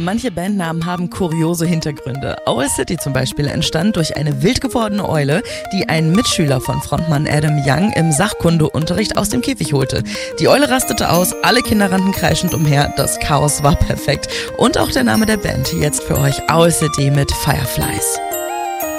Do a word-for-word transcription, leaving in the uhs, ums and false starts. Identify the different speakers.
Speaker 1: Manche Bandnamen haben kuriose Hintergründe. Owl City zum Beispiel entstand durch eine wild gewordene Eule, die einen Mitschüler von Frontmann Adam Young im Sachkundeunterricht aus dem Käfig holte. Die Eule rastete aus, alle Kinder rannten kreischend umher, das Chaos war perfekt. Und auch der Name der Band, jetzt für euch Owl City mit Fireflies.